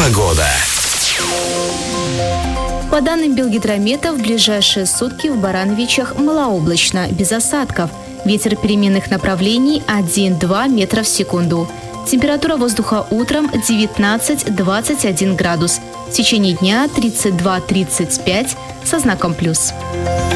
Погода. По данным Белгидромета, в ближайшие сутки в Барановичах малооблачно, без осадков. Ветер переменных направлений 1-2 метра в секунду. Температура воздуха утром 19-21 градус. В течение дня 32-35 со знаком плюс.